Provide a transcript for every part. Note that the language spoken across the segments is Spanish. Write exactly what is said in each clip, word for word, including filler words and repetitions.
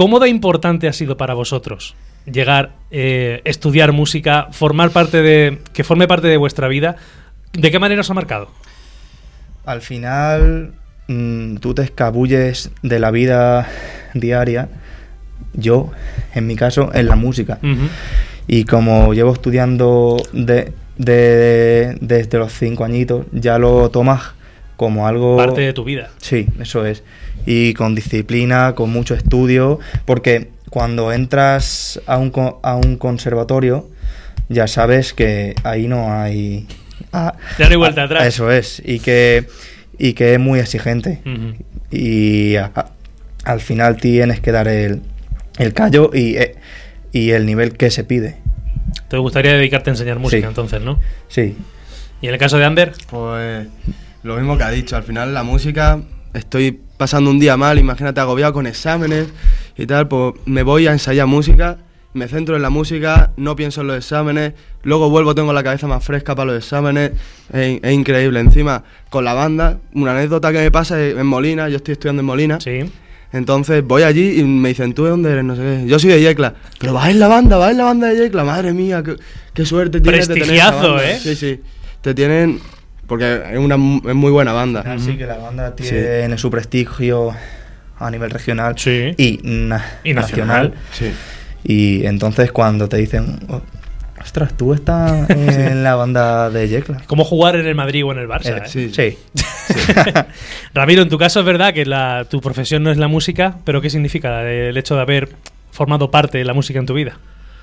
¿Cómo de importante ha sido para vosotros llegar, eh, estudiar música, formar parte de, que forme parte de vuestra vida? ¿De qué manera os ha marcado? Al final, mmm, tú te escabulles de la vida diaria, yo, en mi caso, en la música. Uh-huh. Y como llevo estudiando de, de, de, desde los cinco añitos, ya lo tomas como algo... Parte de tu vida. Sí, eso es. Y con disciplina, con mucho estudio, porque cuando entras a un, a un conservatorio, ya sabes que ahí no hay... Ah, ya no hay vuelta atrás. Eso es, y que, y que es muy exigente. Uh-huh. Y a, a, al final tienes que dar el, el callo y, y el nivel que se pide. ¿Te gustaría dedicarte a enseñar música, sí, entonces, no? Sí. ¿Y en el caso de Ander? Pues lo mismo que ha dicho, al final la música, estoy pasando un día mal, imagínate, agobiado con exámenes y tal, pues me voy a ensayar música, me centro en la música, no pienso en los exámenes, luego vuelvo, tengo la cabeza más fresca para los exámenes, es, es increíble. Encima, con la banda, una anécdota que me pasa en Molina, yo estoy estudiando en Molina, sí. Entonces voy allí y me dicen, ¿tú de dónde eres? No sé qué. Yo soy de Yecla. Pero vas en la banda, vas en la banda de Yecla, madre mía, qué, qué suerte tienes de tener esa banda. ¿Eh? Sí, sí, te tienen... Porque es una es muy buena banda. Así que la banda tiene sí. su prestigio a nivel regional, sí, y, na- y nacional. nacional. Sí. Y entonces cuando te dicen, oh, ostras, tú estás en la banda de Yecla. ¿Cómo jugar en el Madrid o en el Barça? Eh, ¿eh? Sí. sí. sí. Ramiro, en tu caso es verdad que la, tu profesión no es la música, pero ¿qué significa el hecho de haber formado parte de la música en tu vida?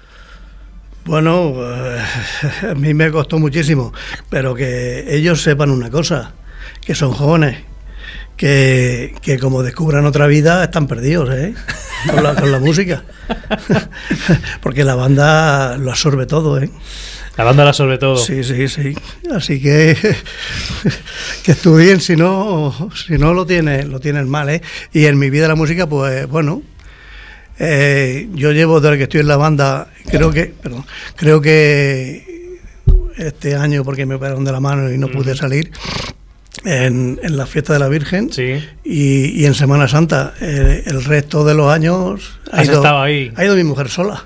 Bueno, eh, a mí me costó muchísimo, pero que ellos sepan una cosa, que son jóvenes, que, que como descubran otra vida están perdidos, ¿eh? Con la, con la música, porque la banda lo absorbe todo, ¿eh? La banda lo absorbe todo. Sí, sí, sí. Así que que estudien, si no, si no lo tienen, lo tienen mal, ¿eh? Y en mi vida la música, pues bueno. Eh, yo llevo desde que estoy en la banda, creo que, perdón, creo que este año, porque me operaron de la mano y no pude salir, en, en la fiesta de la Virgen, sí, y, y en Semana Santa. Eh, el resto de los años ha ¿Has ido, estado ahí? Ha ido mi mujer sola.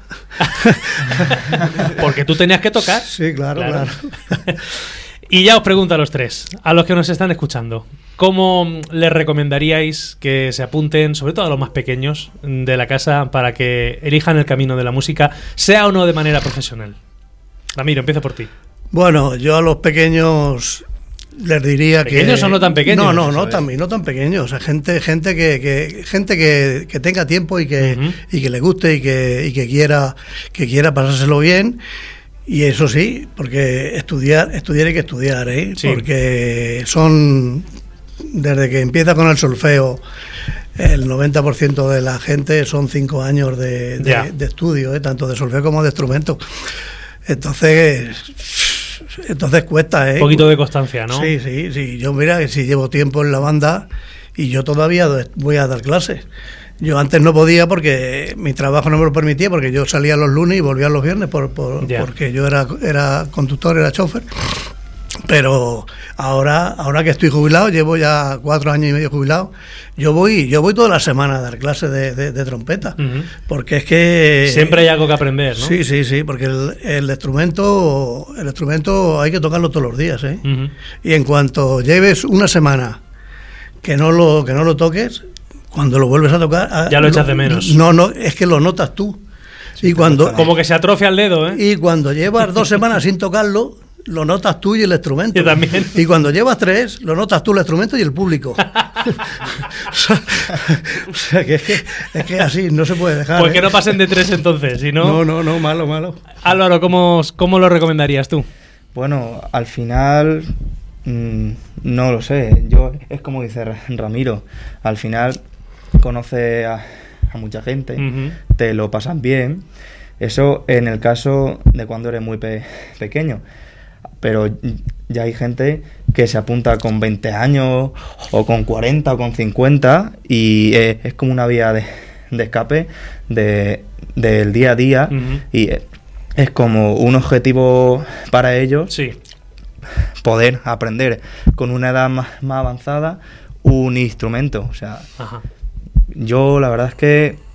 Porque tú tenías que tocar. Sí, claro, claro. claro. Y ya os pregunto a los tres, a los que nos están escuchando, ¿cómo les recomendaríais que se apunten, sobre todo a los más pequeños de la casa, para que elijan el camino de la música, sea o no de manera profesional? Ramiro, empiezo por ti. Bueno, yo a los pequeños les diría que... ¿Pequeños o no tan pequeños? No, no, no tan, no tan pequeños. O sea, gente, gente que, que gente que, que tenga tiempo y que, uh-huh. y que le guste y que, y que quiera, que quiera pasárselo bien. Y eso sí, porque estudiar, estudiar hay que estudiar, ¿eh? Sí. Porque son, desde que empieza con el solfeo, el noventa por ciento de la gente son cinco años de, de, de estudio, ¿eh? Tanto de solfeo como de instrumento. Entonces, entonces cuesta, ¿eh? Un poquito de constancia, ¿no? Sí, sí, sí. Yo mira que si llevo tiempo en la banda y yo todavía voy a dar clases. Yo antes no podía porque mi trabajo no me lo permitía, porque yo salía los lunes y volvía los viernes por, por, porque yo era, era conductor, era chofer. Pero ahora, ahora que estoy jubilado, llevo ya cuatro años y medio jubilado, yo voy, yo voy toda la semana a dar clases de, de, de trompeta, uh-huh. porque es que siempre hay algo que aprender, ¿no? Sí, sí, sí, porque el, el instrumento, el instrumento hay que tocarlo todos los días, ¿eh? Uh-huh. Y en cuanto lleves una semana que no lo, que no lo toques, cuando lo vuelves a tocar... Ya lo echas no, de menos. No, no, es que lo notas tú. Sí, y cuando, como que se atrofia el dedo, ¿eh? Y cuando llevas dos semanas sin tocarlo, lo notas tú y el instrumento. Yo también. Y cuando llevas tres, lo notas tú, el instrumento y el público. o, sea, o sea, que es que es que así, no se puede dejar. Pues que ¿eh? no pasen de tres entonces, si no... No, no, no, malo, malo. Álvaro, ¿cómo, cómo lo recomendarías tú? Bueno, al final... Mmm, no lo sé. Yo, es como dice Ramiro, al final... conoce a, a mucha gente, uh-huh. te lo pasan bien. Eso en el caso de cuando eres muy pe- pequeño. Pero ya hay gente que se apunta con veinte años, o con cuarenta, o con cincuenta, y es, es como una vía de, de escape de, del día a día, uh-huh. y es como un objetivo para ellos, sí. poder aprender con una edad más, más avanzada un instrumento. O sea, Ajá. Yo la verdad es que